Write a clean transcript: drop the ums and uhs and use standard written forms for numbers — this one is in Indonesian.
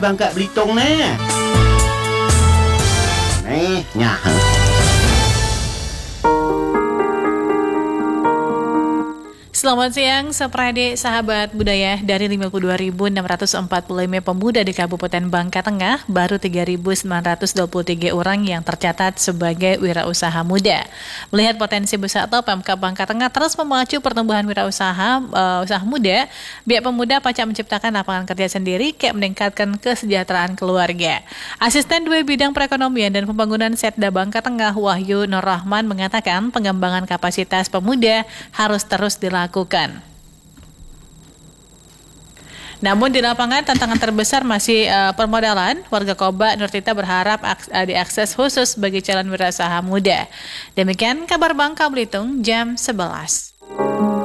Bangka Belitung nih. Nih, nyah. Selamat siang, Seprade sahabat budaya. Dari 52.645 pemuda di Kabupaten Bangka Tengah, baru 3.923 orang yang tercatat sebagai wirausaha muda. Melihat potensi besar atau Pemkab Bangka Tengah terus memacu pertumbuhan wirausaha usaha muda, pihak pemuda pacak menciptakan lapangan kerja sendiri, kayak meningkatkan kesejahteraan keluarga. Asisten Dua Bidang Perekonomian dan Pembangunan Setda Bangka Tengah, Wahyu Nur Rahman, mengatakan pengembangan kapasitas pemuda harus terus dilakukan. Namun di lapangan tantangan terbesar masih permodalan. Warga Koba Nurtita berharap diakses khusus bagi calon wirausaha muda. Demikian kabar Bangka Belitung jam 11.